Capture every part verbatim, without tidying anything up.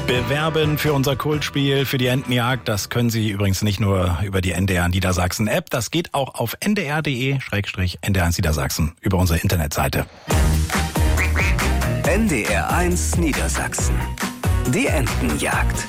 bewerben für unser Kultspiel, für die Entenjagd. Das können Sie übrigens nicht nur über die N D R Niedersachsen App, das geht auch auf n d r punkt d e Schrägstrich N D R eins Niedersachsen über unsere Internetseite. N D R eins Niedersachsen. Die Entenjagd.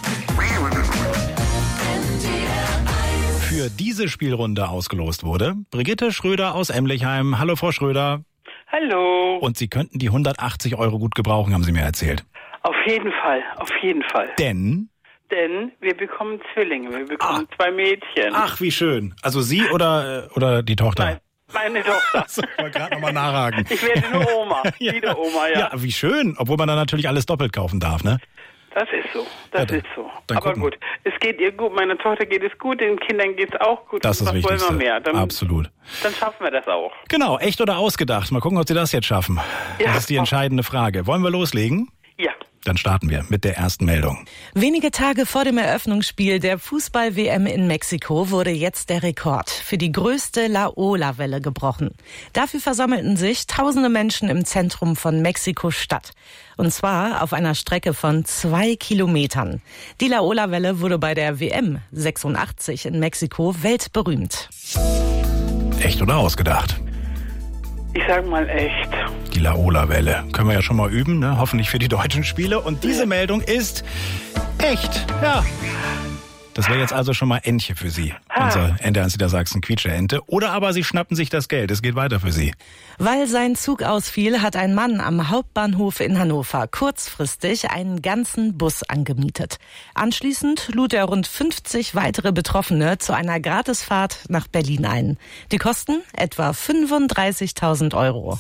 Für diese Spielrunde ausgelost wurde Brigitte Schröder aus Emlichheim. Hallo, Frau Schröder. Hallo. Und Sie könnten die hundertachtzig Euro gut gebrauchen, haben Sie mir erzählt. Auf jeden Fall, auf jeden Fall. Denn? Denn wir bekommen Zwillinge, wir bekommen ah. zwei Mädchen. Ach, wie schön. Also Sie oder, oder die Tochter? Nein, meine Tochter. Achso, ich wollte gerade nochmal nachhaken. Ich werde nur Oma, ja. Wieder Oma, ja. Ja, wie schön. Obwohl man dann natürlich alles doppelt kaufen darf, ne? Das ist so, das ja, ist so. Aber gucken. gut, es geht ihr gut, meiner Tochter geht es gut, den Kindern geht es auch gut. Das ist das Wichtigste. Was wollen wir mehr? Dann, Absolut. Dann schaffen wir das auch. Genau, echt oder ausgedacht. Mal gucken, ob Sie das jetzt schaffen. Ja. Das ist die entscheidende Frage. Wollen wir loslegen? Ja. Dann starten wir mit der ersten Meldung. Wenige Tage vor dem Eröffnungsspiel der Fußball-W M in Mexiko wurde jetzt der Rekord für die größte Laola-Welle gebrochen. Dafür versammelten sich tausende Menschen im Zentrum von Mexiko-Stadt. Und zwar auf einer Strecke von zwei Kilometern. Die Laola-Welle wurde bei der W M sechsundachtzig in Mexiko weltberühmt. Echt oder ausgedacht? Ich sag mal echt. Die Laola-Welle. Können wir ja schon mal üben, ne? Hoffentlich für die deutschen Spiele. Und diese Meldung ist echt. Ja. Das wäre jetzt also schon mal Entche für Sie. Ha. Unser N D R eins Niedersachsen Quietsche-Ente. Oder aber Sie schnappen sich das Geld. Es geht weiter für Sie. Weil sein Zug ausfiel, hat ein Mann am Hauptbahnhof in Hannover kurzfristig einen ganzen Bus angemietet. Anschließend lud er rund fünfzig weitere Betroffene zu einer Gratisfahrt nach Berlin ein. Die Kosten etwa fünfunddreißigtausend Euro.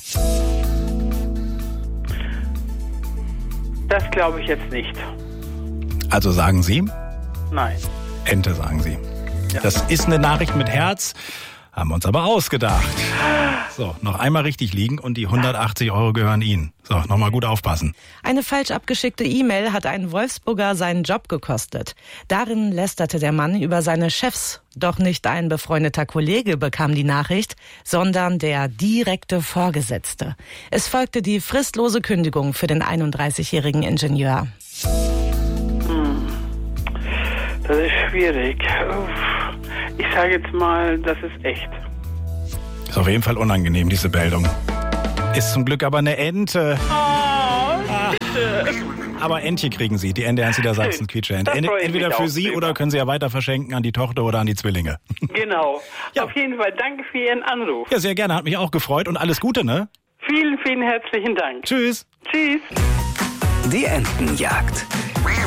Das glaube ich jetzt nicht. Also sagen Sie? Nein. Ente, sagen Sie. Ja. Das ist eine Nachricht mit Herz, haben wir uns aber ausgedacht. So, noch einmal richtig liegen und die hundertachtzig Euro gehören Ihnen. So, nochmal gut aufpassen. Eine falsch abgeschickte E-Mail hat einen Wolfsburger seinen Job gekostet. Darin lästerte der Mann über seine Chefs. Doch nicht ein befreundeter Kollege bekam die Nachricht, sondern der direkte Vorgesetzte. Es folgte die fristlose Kündigung für den einunddreißigjährigen Ingenieur. Das ist schwierig. Ich sage jetzt mal, das ist echt. Ist auf jeden Fall unangenehm, diese Meldung. Ist zum Glück aber eine Ente. Oh, bitte. Aber Entche kriegen Sie, die N D R eins Niedersachsen Quietsche-Ente. Entweder für Sie oder können Sie ja weiter verschenken an die Tochter oder an die Zwillinge. Genau. Ja. Auf jeden Fall danke für Ihren Anruf. Ja, sehr gerne. Hat mich auch gefreut und alles Gute, ne? Vielen, vielen herzlichen Dank. Tschüss. Tschüss. Die Entenjagd.